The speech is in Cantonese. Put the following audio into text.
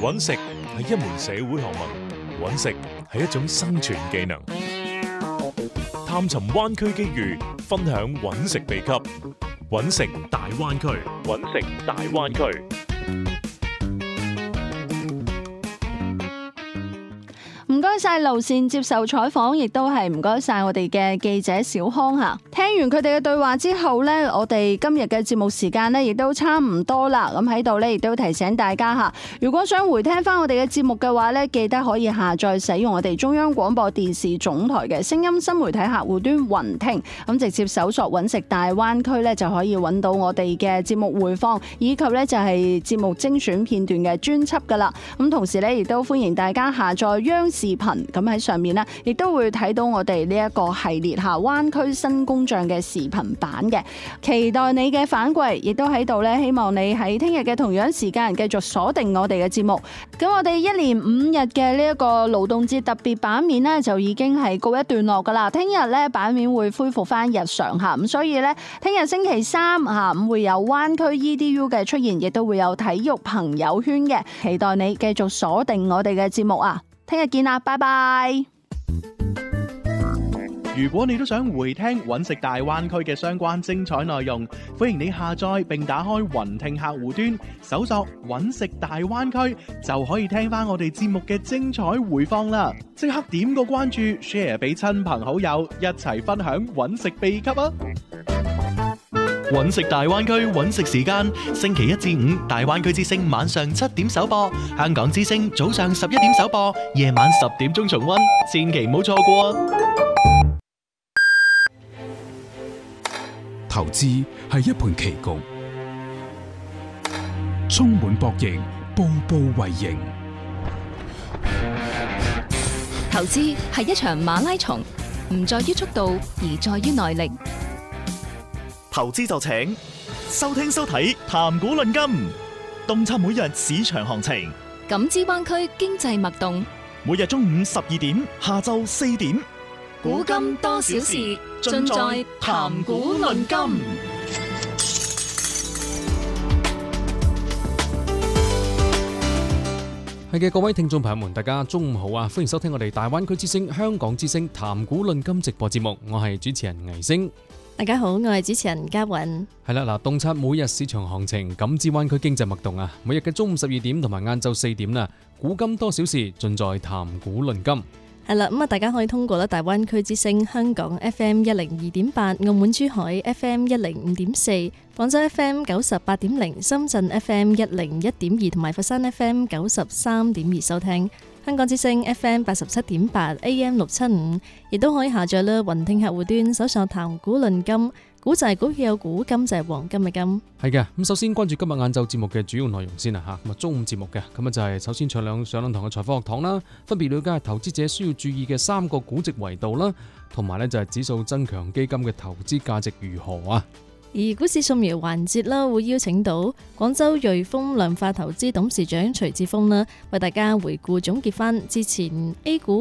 揾食係一門社會學問，揾食係一種生存技能。探尋灣區機遇，分享揾食秘笈，揾食大灣區，揾食大灣區。 唔該晒路線接受採訪，亦都係唔該晒我哋嘅記者小康吓。聽完佢哋嘅對話之後呢，我哋今日嘅節目時間呢亦都差唔多啦。咁喺度呢，亦都提醒大家吓，如果想回聽翻我哋嘅節目嘅話呢，記得可以下載使用我哋中央廣播電視總台嘅聲音新媒體客戶端雲聽，咁直接搜索揾食大灣區呢，就可以揾到我哋嘅節目回放，以及呢就係節目精選片段嘅專輯噶啦。咁同時呢，亦都歡迎大家下載央視視頻，咁喺上面呢，亦都會睇到我哋呢一個系列下灣區新工匠嘅視頻版嘅，期待你嘅反饋，亦都喺度呢，希望你喺聽日嘅同樣時間繼續鎖定我哋嘅節目。咁我哋一連5日嘅呢一個勞動節特別版面呢，就已經係告一段落噶啦。聽日呢，版面會恢復翻日常吓，咁所以呢，聽日星期3吓，咁會有灣區 EDU 嘅出現，亦都會有體育朋友圈嘅，期待你繼續鎖定我哋嘅節目啊！聽日見啦，拜拜！ 如果你都想回聽揾食大灣區嘅相關精彩內容，歡迎你下載並打開雲聽客戶端，搜索揾食大灣區，就可以聽翻我哋節目嘅精彩回放啦！即刻點個關注 ，share 俾親朋好友，一齊分享揾食秘笈啊！ 揾食大灣區揾食時間，星期1至5大灣區之聲晚上7點首播，香港之聲早上11點首播，夜晚10點鐘重溫，千祈唔好錯過。 投資係一盤棋局，充滿博弈，步步為營。 投資係一場馬拉松，唔在於速度，而在於耐力。 投資就請收聽收睇談股論金，洞察每日市場行情， 感知灣區經濟脈動。 每日中午12點，下晝4點， 古今多少事，盡在談股論金。 係嘅，各位聽眾朋友們，大家中午好啊！歡迎收聽我哋大灣區之聲、香港之聲談股論金直播節目，我係主持人倪星。 大家好，我係主持人嘉韻。係啦，嗱，洞察每日市場行情，感知灣區經濟脈動啊！每日嘅中午12點同埋晏晝4點啦，古今多少事，盡在談股論金。 係啦，咁啊，大家可以通過大灣區之聲香港 FM 102.8、澳門珠海 FM 105.4、廣州 FM 98.0、深圳 FM 101.2同埋佛山 FM 93.2收聽。香港之聲 FM 87.8 AM 675，亦都可以下載啦雲聽客戶端，搜索談股論金，股就係股票有股，金就係黃金嘅金。係嘅，咁首先關注今日晏晝節目嘅主要內容先啦吓，咁啊中午節目嘅，咁啊就係首先上兩堂嘅財科學堂啦，分別了解投資者需要注意嘅3個估值維度啦，同埋呢就係指數增強基金嘅投資價值如何啊。 而股市掃描環節啦，會邀請到廣州瑞豐量化投資董事長徐志峰啦，為大家回顧總結翻之前 A 股